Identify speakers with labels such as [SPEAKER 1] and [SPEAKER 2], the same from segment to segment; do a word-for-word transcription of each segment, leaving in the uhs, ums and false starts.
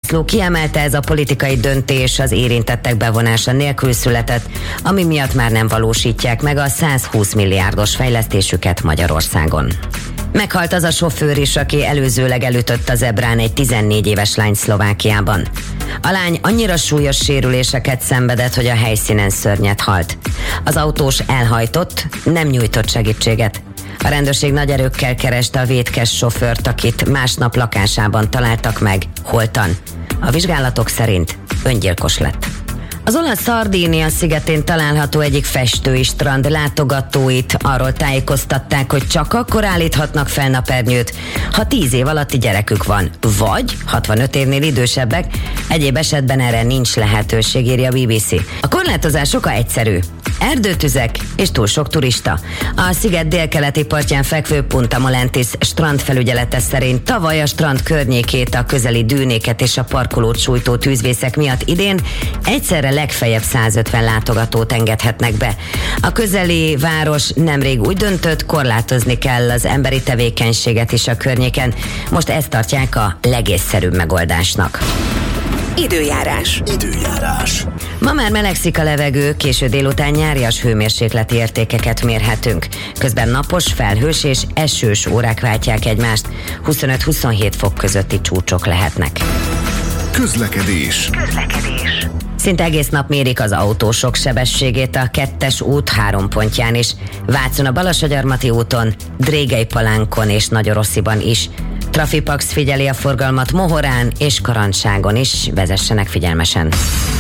[SPEAKER 1] László kiemelte, ez a politikai döntés az érintettek bevonása nélkül született, ami miatt már nem valósítják meg a százhúsz milliárdos fejlesztésüket Magyarországon. Meghalt az a sofőr is, aki előzőleg elütött a zebrán egy tizennégy éves lány Szlovákiában. A lány annyira súlyos sérüléseket szenvedett, hogy a helyszínen szörnyet halt. Az autós elhajtott, nem nyújtott segítséget. A rendőrség nagy erőkkel kereste a vétkes sofőrt, akit másnap lakásában találtak meg, holtan. A vizsgálatok szerint öngyilkos lett. Az olasz Szardínia szigetén található egyik festői strand látogatóit arról tájékoztatták, hogy csak akkor állíthatnak fel napernyőt, ha tíz év alatti gyerekük van, vagy hatvanöt évnél idősebbek, egyéb esetben erre nincs lehetőség, írja a bé bé cé. A korlátozás oka egyszerű. Erdőtüzek és túl sok turista. A sziget délkeleti partján fekvő Punta Molentis strandfelügyelete szerint tavaly a strand környékét, a közeli dűnéket és a parkolót sújtó tűzvészek miatt idén egyszerre legfeljebb százötven látogatót engedhetnek be. A közeli város nemrég úgy döntött, korlátozni kell az emberi tevékenységet is a környéken. Most ezt tartják a legészszerűbb megoldásnak.
[SPEAKER 2] Időjárás. Időjárás.
[SPEAKER 1] Ma már melegszik a levegő, késő délután nyárias hőmérsékleti értékeket mérhetünk. Közben napos, felhős és esős órák váltják egymást. huszonöt-huszonhét fok közötti csúcsok lehetnek.
[SPEAKER 2] Közlekedés. Közlekedés.
[SPEAKER 1] Szinte egész nap mérik az autósok sebességét a kettes út három pontján is. Vácon a Balassagyarmati úton, Drégelypalánkon és Nagyorossziban is. Trafipax figyeli a forgalmat Mohorán és Karancságon is, vezessenek figyelmesen.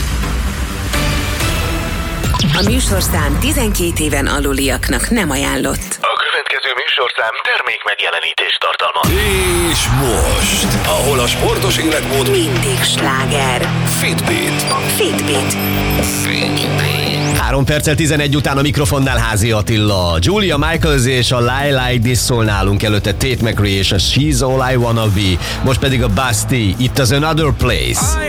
[SPEAKER 3] A műsorszám tizenkét éven aluliaknak nem ajánlott.
[SPEAKER 4] A következő műsorszám termék megjelenítést tartalmaz.
[SPEAKER 2] És most, ahol a sportos életmód
[SPEAKER 3] mindig sláger.
[SPEAKER 2] Fitbit.
[SPEAKER 3] Fitbit.
[SPEAKER 5] Három perccel tizenegy után a mikrofonnál Házi Attila. Julia Michaels és a Lie Like This szól nálunk, előtte Tate McRae és a She's All I Wanna Be. Most pedig a Basti, itt az Another Place.